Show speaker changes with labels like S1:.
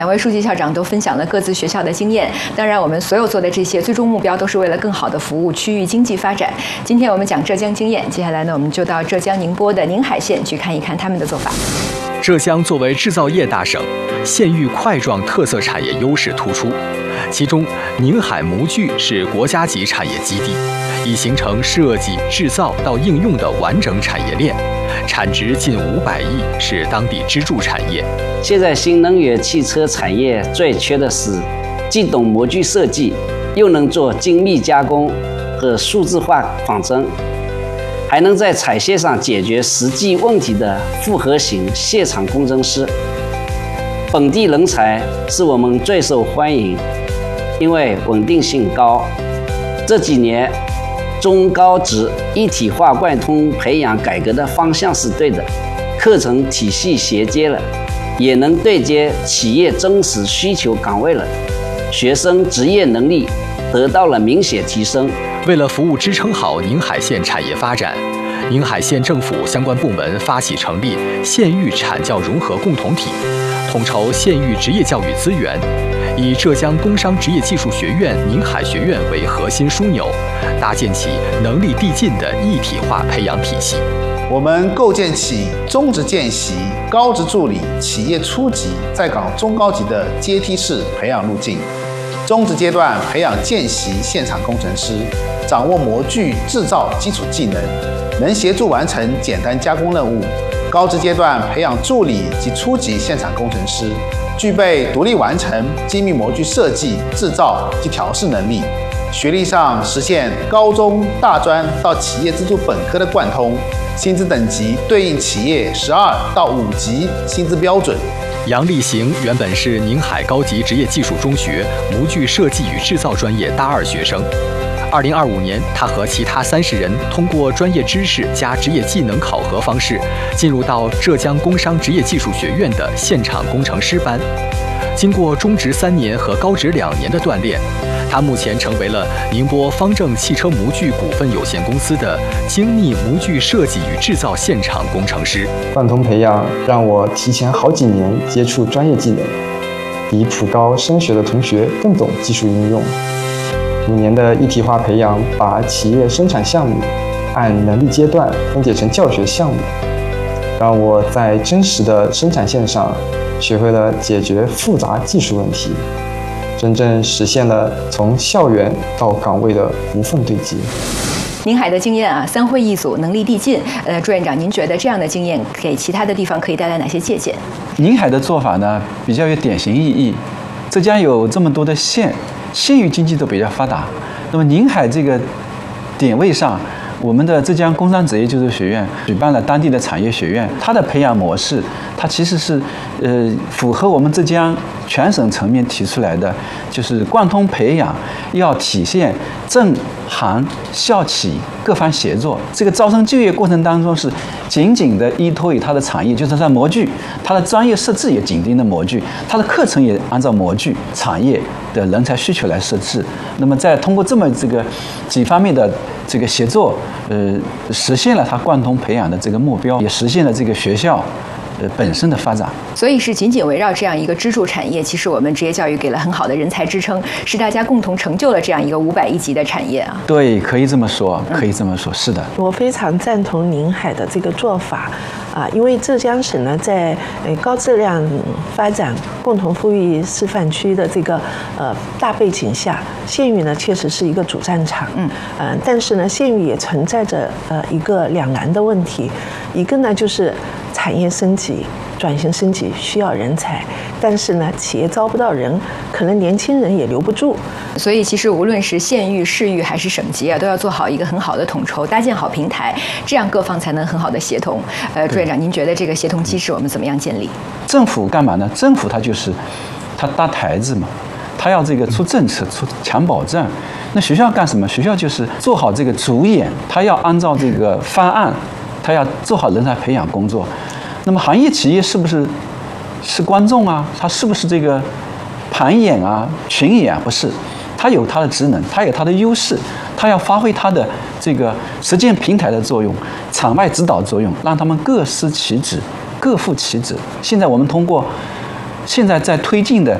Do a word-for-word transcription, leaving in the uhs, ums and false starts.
S1: 两位书记校长都分享了各自学校的经验。当然，我们所有做的这些最终目标都是为了更好的服务区域经济发展。今天我们讲浙江经验，接下来呢，我们就到浙江宁波的宁海县去看一看他们的做法。
S2: 浙江作为制造业大省，县域块状特色产业优势突出，其中宁海模具是国家级产业基地，已形成设计、制造到应用的完整产业链。产值近五百亿，是当地支柱产业。
S3: 现在新能源汽车产业最缺的是既懂模具设计，又能做精密加工和数字化仿真，还能在产线上解决实际问题的复合型现场工程师。本地人才是我们最受欢迎，因为稳定性高。这几年中高职一体化贯通培养改革的方向是对的，课程体系衔接了，也能对接企业真实需求岗位了，学生职业能力得到了明显提升。
S2: 为了服务支撑好宁海县产业发展，宁海县政府相关部门发起成立县域产教融合共同体，统筹县域职业教育资源，以浙江工商职业技术学院宁海学院为核心枢纽，搭建起能力递进的一体化培养体系。
S4: 我们构建起中职见习、高职助理、企业初级在岗中高级的阶梯式培养路径。中职阶段培养见习现场工程师，掌握模具制造基础技能，能协助完成简单加工任务。高职阶段培养助理及初级现场工程师，具备独立完成精密模具设计、制造及调试能力。学历上实现高中、大专到企业资助本科的贯通，薪资等级对应企业十二到五级薪资标准。
S2: 杨立行原本是宁海高级职业技术中学模具设计与制造专业大二学生。二零二五年，他和其他三十人通过专业知识加职业技能考核方式，进入到浙江工商职业技术学院的现场工程师班。经过中职三年和高职两年的锻炼，他目前成为了宁波方正汽车模具股份有限公司的精密模具设计与制造现场工程师。
S5: 贯通培养让我提前好几年接触专业技能，比普高升学的同学更懂技术应用。五年的一体化培养，把企业生产项目按能力阶段分解成教学项目，让我在真实的生产线上学会了解决复杂技术问题，真正实现了从校园到岗位的无缝对接。
S1: 宁海的经验啊，三会一组，能力递进。呃，朱院长，您觉得这样的经验给其他的地方可以带来哪些借鉴？
S6: 宁海的做法呢，比较有典型意义。浙江有这么多的县，县域经济都比较发达。那么宁海这个点位上，我们的浙江工商职业技术学院举办了当地的产业学院，它的培养模式，它其实是呃符合我们浙江全省层面提出来的，就是贯通培养要体现政行校企各方协作。这个招生就业过程当中是紧紧的依托于它的产业，就是它的模具，它的专业设置也紧盯着模具，它的课程也按照模具产业的人才需求来设置。那么再通过这么这个几方面的这个协作，呃，实现了它贯通培养的这个目标，也实现了这个学校呃本身的发展。
S1: 所以是紧紧围绕这样一个支柱产业，其实我们职业教育给了很好的人才支撑，是大家共同成就了这样一个五百亿级的产业啊。
S6: 对，可以这么说，可以这么说，是的。
S7: 我非常赞同宁海的这个做法啊，因为浙江省呢在呃高质量发展共同富裕示范区的这个呃大背景下，县域呢确实是一个主战场，嗯，呃，但是呢县域也存在着呃一个两难的问题，一个呢就是产业升级、转型升级需要人才，但是呢企业招不到人，可能年轻人也留不住。
S1: 所以其实无论是县域、市域还是省级啊，都要做好一个很好的统筹，搭建好平台，这样各方才能很好的协同。呃，朱院长，您觉得这个协同机制我们怎么样建立？
S6: 政府干嘛呢？政府它就是它搭台子嘛，它要这个出政策、出强保障。那学校干什么？学校就是做好这个主演，它要按照这个方案，它要做好人才培养工作。那么行业企业是不是是观众啊？它是不是这个盘演啊、群演啊？不是，它有它的职能，它有它的优势，它要发挥它的这个实践平台的作用、场外指导作用，让他们各司其职、各负其职。现在我们通过现在在推进的